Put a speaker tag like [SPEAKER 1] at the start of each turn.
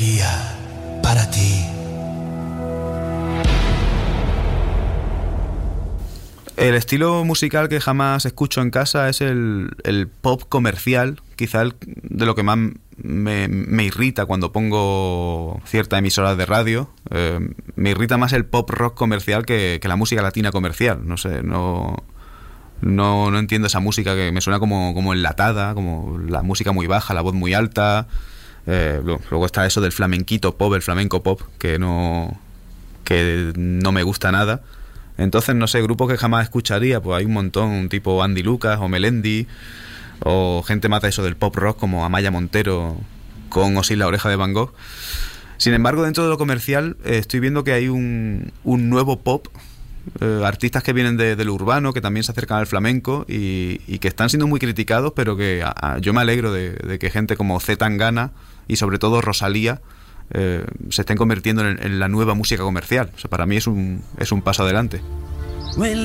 [SPEAKER 1] sería para ti?
[SPEAKER 2] El estilo musical que jamás escucho en casa es el pop comercial, quizá de lo que más me irrita cuando pongo ciertas emisoras de radio. Me irrita más el pop rock comercial que la música latina comercial. No sé, no entiendo esa música que me suena como enlatada, como la música muy baja, la voz muy alta. Luego está eso del flamenquito pop, el flamenco pop, que no me gusta nada. Entonces, no sé, grupos que jamás escucharía, pues hay un montón, tipo Andy Lucas o Melendi, o gente más de eso del pop rock como Amaya Montero con O sin la oreja de Van Gogh. Sin embargo, dentro de lo comercial estoy viendo que hay un nuevo pop, artistas que vienen del urbano, que también se acercan al flamenco y que están siendo muy criticados, pero que yo me alegro de que gente como C. Tangana y sobre todo Rosalía se estén convirtiendo en la nueva música comercial. O sea, para mí es un paso adelante.